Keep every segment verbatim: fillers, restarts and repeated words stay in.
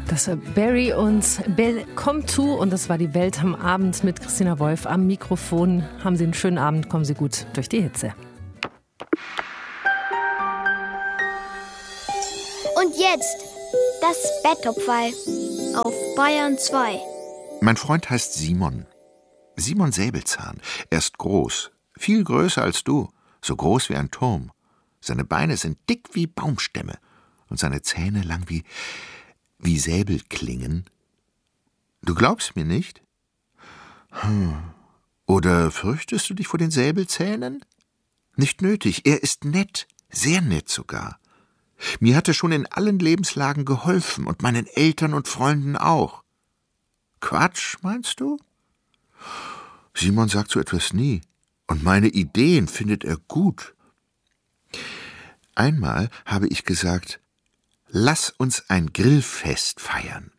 Das war Barry und Belle Come To und das war die Welt am Abend mit Christina Wolf am Mikrofon. Haben Sie einen schönen Abend, kommen Sie gut durch die Hitze. Und jetzt das Betttopferl auf Bayern zwei. Mein Freund heißt Simon. Simon Säbelzahn. Er ist groß, viel größer als du, so groß wie ein Turm. Seine Beine sind dick wie Baumstämme und seine Zähne lang wie, wie Säbelklingen. Du glaubst mir nicht? Hm. Oder fürchtest du dich vor den Säbelzähnen? Nicht nötig, er ist nett, sehr nett sogar. Mir hat er schon in allen Lebenslagen geholfen und meinen Eltern und Freunden auch. Quatsch, meinst du? Simon sagt so etwas nie. Und meine Ideen findet er gut. Einmal habe ich gesagt, lass uns ein Grillfest feiern.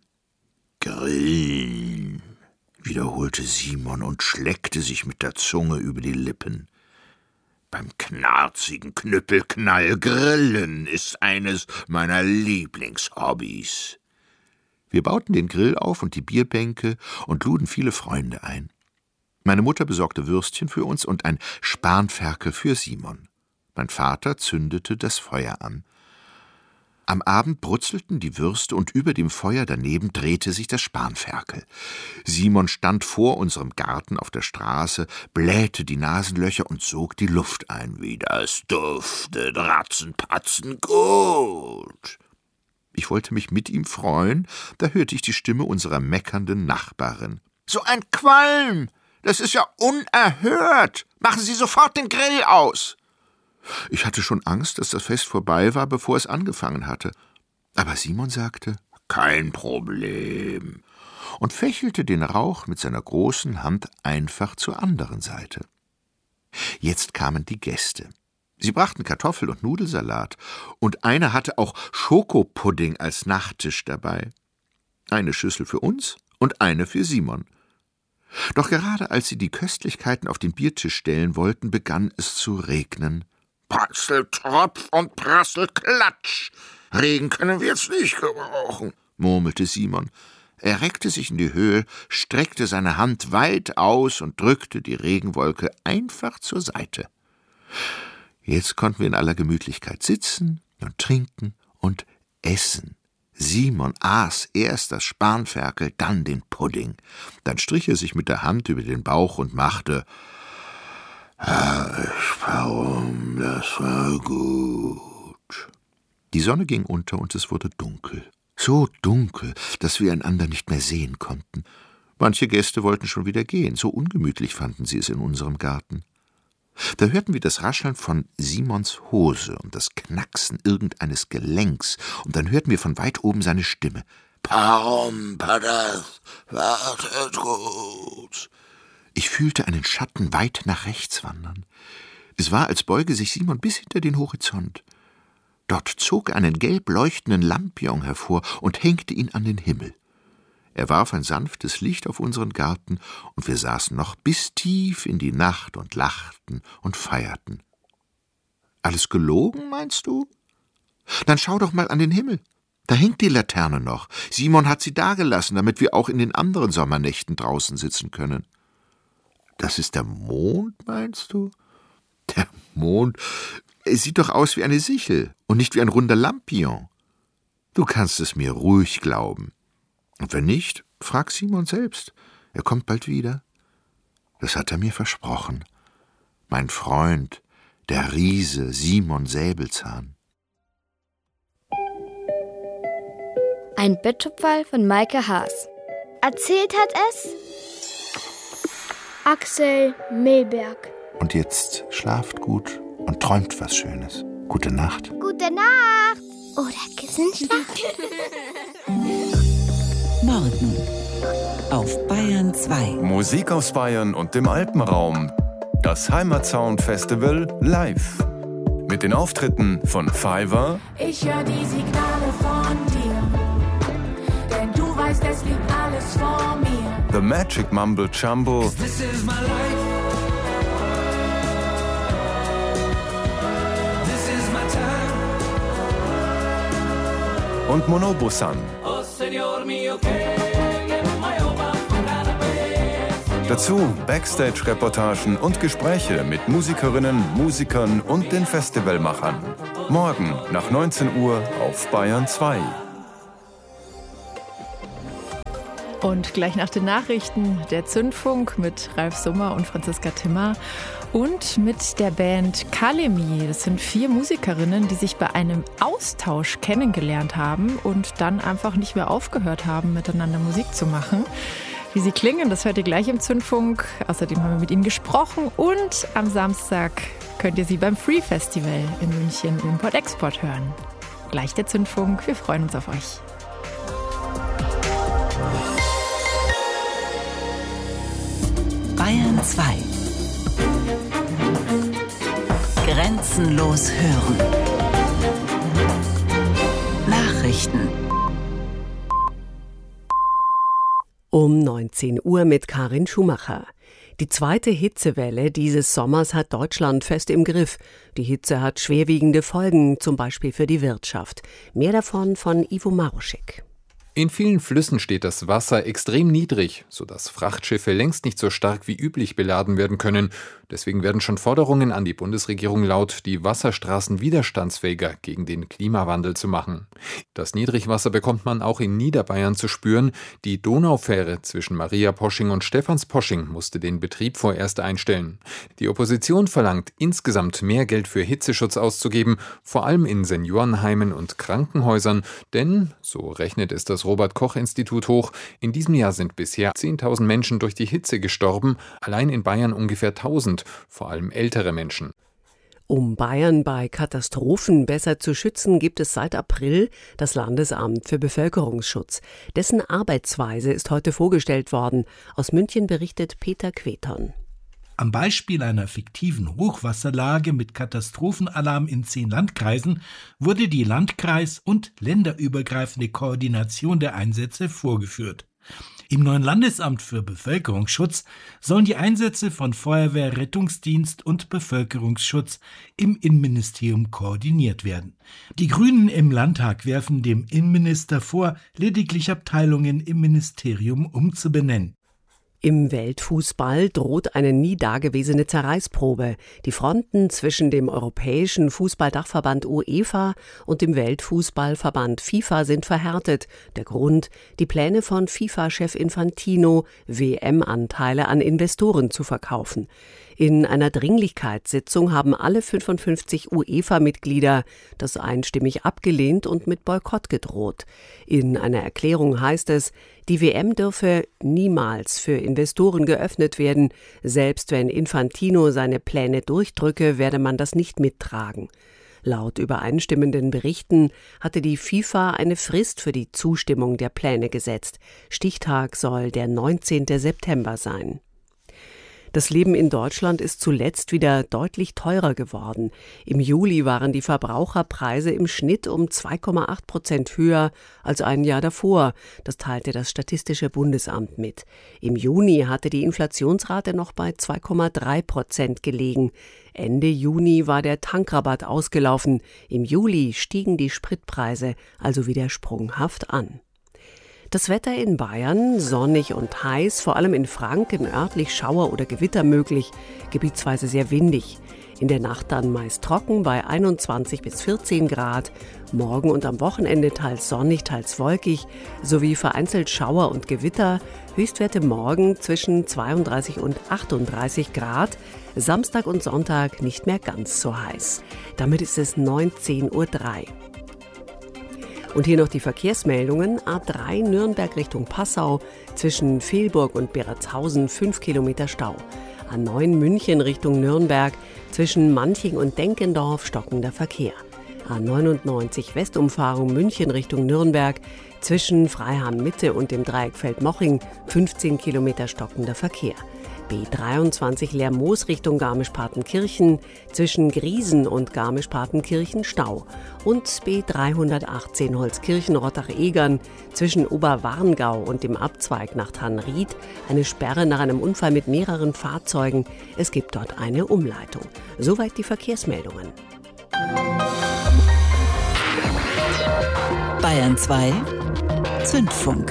Grillen, wiederholte Simon und schleckte sich mit der Zunge über die Lippen. Beim knarzigen Knüppelknall grillen ist eines meiner Lieblingshobbys. Wir bauten den Grill auf und die Bierbänke und luden viele Freunde ein. Meine Mutter besorgte Würstchen für uns und ein Spanferkel für Simon. Mein Vater zündete das Feuer an. Am Abend brutzelten die Würste und über dem Feuer daneben drehte sich das Spanferkel. Simon stand vor unserem Garten auf der Straße, blähte die Nasenlöcher und sog die Luft ein. Wie das duftet, Ratzenpatzen gut. Ich wollte mich mit ihm freuen, da hörte ich die Stimme unserer meckernden Nachbarin. »So ein Qualm! Das ist ja unerhört! Machen Sie sofort den Grill aus!« Ich hatte schon Angst, dass das Fest vorbei war, bevor es angefangen hatte. Aber Simon sagte, »Kein Problem«, und fächelte den Rauch mit seiner großen Hand einfach zur anderen Seite. Jetzt kamen die Gäste. Sie brachten Kartoffel- und Nudelsalat, und einer hatte auch Schokopudding als Nachtisch dabei. Eine Schüssel für uns und eine für Simon. Doch gerade als sie die Köstlichkeiten auf den Biertisch stellen wollten, begann es zu regnen. »Prasseltropf und Prasselklatsch! Regen können wir jetzt nicht gebrauchen«, murmelte Simon. Er reckte sich in die Höhe, streckte seine Hand weit aus und drückte die Regenwolke einfach zur Seite. Jetzt konnten wir in aller Gemütlichkeit sitzen und trinken und essen. Simon aß erst das Spanferkel, dann den Pudding. Dann strich er sich mit der Hand über den Bauch und machte »Herrlich, warum, das war gut.« Die Sonne ging unter und es wurde dunkel. So dunkel, dass wir einander nicht mehr sehen konnten. Manche Gäste wollten schon wieder gehen, so ungemütlich fanden sie es in unserem Garten. Da hörten wir das Rascheln von Simons Hose und das Knacksen irgendeines Gelenks, und dann hörten wir von weit oben seine Stimme. »Parum, Padas, wartet gut.« Ich fühlte einen Schatten weit nach rechts wandern. Es war, als beuge sich Simon bis hinter den Horizont. Dort zog er einen gelb leuchtenden Lampion hervor und hängte ihn an den Himmel. Er warf ein sanftes Licht auf unseren Garten, und wir saßen noch bis tief in die Nacht und lachten und feierten. Alles gelogen, meinst du? Dann schau doch mal an den Himmel. Da hängt die Laterne noch. Simon hat sie dagelassen, damit wir auch in den anderen Sommernächten draußen sitzen können. Das ist der Mond, meinst du? Der Mond es sieht doch aus wie eine Sichel und nicht wie ein runder Lampion. Du kannst es mir ruhig glauben. Und wenn nicht, frag Simon selbst. Er kommt bald wieder. Das hat er mir versprochen. Mein Freund, der Riese Simon Säbelzahn. Ein Betttopferl von Maike Haas. Erzählt hat es Axel Milberg. Und jetzt schlaft gut und träumt was Schönes. Gute Nacht. Gute Nacht. Oder Kissenschlaf. Morgen auf Bayern zwei. Musik aus Bayern und dem Alpenraum. Das Heimatsound Festival live. Mit den Auftritten von Fiverr. Ich höre die Signale von dir, denn du weißt, es liegt alles vor mir. The Magic Mumble Jumbo. This is my life. This is my time. Und Monobusan. Oh, Dazu Backstage-Reportagen und Gespräche mit Musikerinnen, Musikern und den Festivalmachern. Morgen nach neunzehn Uhr auf Bayern zwei. Und gleich nach den Nachrichten der Zündfunk mit Ralf Summer und Franziska Timmer und mit der Band Kalemi. Das sind vier Musikerinnen, die sich bei einem Austausch kennengelernt haben und dann einfach nicht mehr aufgehört haben, miteinander Musik zu machen. Wie sie klingen, das hört ihr gleich im Zündfunk. Außerdem haben wir mit ihnen gesprochen und am Samstag könnt ihr sie beim Free Festival in München Import-Export hören. Gleich der Zündfunk, wir freuen uns auf euch. Bayern zwei. Grenzenlos hören. Nachrichten. Um neunzehn Uhr mit Karin Schumacher. Die zweite Hitzewelle dieses Sommers hat Deutschland fest im Griff. Die Hitze hat schwerwiegende Folgen, zum Beispiel für die Wirtschaft. Mehr davon von Ivo Maruschek. In vielen Flüssen steht das Wasser extrem niedrig, sodass Frachtschiffe längst nicht so stark wie üblich beladen werden können. Deswegen werden schon Forderungen an die Bundesregierung laut, die Wasserstraßen widerstandsfähiger gegen den Klimawandel zu machen. Das Niedrigwasser bekommt man auch in Niederbayern zu spüren. Die Donaufähre zwischen Mariaposching und Stephansposching musste den Betrieb vorerst einstellen. Die Opposition verlangt, insgesamt mehr Geld für Hitzeschutz auszugeben, vor allem in Seniorenheimen und Krankenhäusern, denn, so rechnet es das Robert-Koch-Institut hoch, in diesem Jahr sind bisher zehntausend Menschen durch die Hitze gestorben, allein in Bayern ungefähr tausend, vor allem ältere Menschen. Um Bayern bei Katastrophen besser zu schützen, gibt es seit April das Landesamt für Bevölkerungsschutz. Dessen Arbeitsweise ist heute vorgestellt worden. Aus München berichtet Peter Queton. Am Beispiel einer fiktiven Hochwasserlage mit Katastrophenalarm in zehn Landkreisen wurde die landkreis- und länderübergreifende Koordination der Einsätze vorgeführt. Im neuen Landesamt für Bevölkerungsschutz sollen die Einsätze von Feuerwehr, Rettungsdienst und Bevölkerungsschutz im Innenministerium koordiniert werden. Die Grünen im Landtag werfen dem Innenminister vor, lediglich Abteilungen im Ministerium umzubenennen. Im Weltfußball droht eine nie dagewesene Zerreißprobe. Die Fronten zwischen dem Europäischen Fußballdachverband UEFA und dem Weltfußballverband FIFA sind verhärtet. Der Grund: die Pläne von FIFA-Chef Infantino, W M-Anteile an Investoren zu verkaufen. In einer Dringlichkeitssitzung haben alle fünfundfünfzig UEFA-Mitglieder das einstimmig abgelehnt und mit Boykott gedroht. In einer Erklärung heißt es, die W M dürfe niemals für Investoren geöffnet werden. Selbst wenn Infantino seine Pläne durchdrücke, werde man das nicht mittragen. Laut übereinstimmenden Berichten hatte die FIFA eine Frist für die Zustimmung der Pläne gesetzt. Stichtag soll der neunzehnten September sein. Das Leben in Deutschland ist zuletzt wieder deutlich teurer geworden. Im Juli waren die Verbraucherpreise im Schnitt um zwei Komma acht Prozent höher als ein Jahr davor. Das teilte das Statistische Bundesamt mit. Im Juni hatte die Inflationsrate noch bei zwei Komma drei Prozent gelegen. Ende Juni war der Tankrabatt ausgelaufen. Im Juli stiegen die Spritpreise also wieder sprunghaft an. Das Wetter in Bayern, sonnig und heiß, vor allem in Franken örtlich Schauer oder Gewitter möglich, gebietsweise sehr windig. In der Nacht dann meist trocken bei einundzwanzig bis vierzehn Grad. Morgen und am Wochenende teils sonnig, teils wolkig, sowie vereinzelt Schauer und Gewitter. Höchstwerte morgen zwischen zweiunddreißig und achtunddreißig Grad. Samstag und Sonntag nicht mehr ganz so heiß. Damit ist es neunzehn Uhr drei. Und hier noch die Verkehrsmeldungen. A drei Nürnberg Richtung Passau, zwischen Vilburg und Beratshausen fünf Kilometer Stau. A neun München Richtung Nürnberg, zwischen Manching und Denkendorf stockender Verkehr. A neunundneunzig Westumfahrung München Richtung Nürnberg, zwischen Freiham Mitte und dem Dreieck Feldmoching fünfzehn Kilometer stockender Verkehr. B dreiundzwanzig Lermoos Richtung Garmisch-Partenkirchen, zwischen Griesen und Garmisch-Partenkirchen Stau. Und B dreihundertachtzehn Holzkirchen-Rottach-Egern, zwischen Oberwarngau und dem Abzweig nach Tannried eine Sperre nach einem Unfall mit mehreren Fahrzeugen. Es gibt dort eine Umleitung. Soweit die Verkehrsmeldungen. Bayern zwei Zündfunk.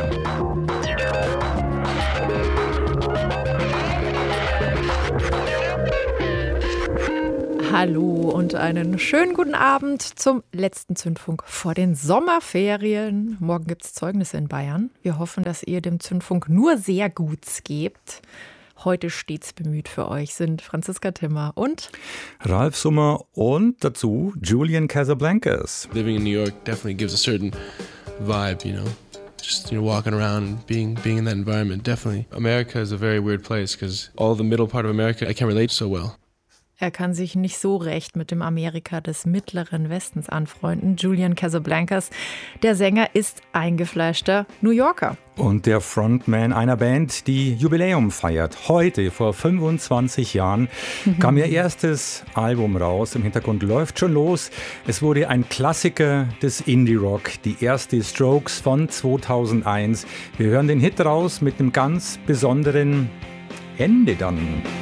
Hallo und einen schönen guten Abend zum letzten Zündfunk vor den Sommerferien. Morgen gibt es Zeugnisse in Bayern. Wir hoffen, dass ihr dem Zündfunk nur sehr Guts gebt. Heute stets bemüht für euch sind Franziska Timmer und Ralf Summer und dazu Julian Casablancas. Living in New York definitely gives a certain vibe, you know. Just, you know, walking around and being being in that environment, definitely. America is a very weird place because all the middle part of America I can't relate so well. Er kann sich nicht so recht mit dem Amerika des Mittleren Westens anfreunden. Julian Casablancas, der Sänger, ist eingefleischter New Yorker. Und der Frontman einer Band, die Jubiläum feiert. Heute, vor fünfundzwanzig Jahren, kam ihr erstes Album raus. Im Hintergrund läuft schon los. Es wurde ein Klassiker des Indie-Rock, die erste Strokes von zweitausendeins. Wir hören den Hit raus mit einem ganz besonderen Ende dann.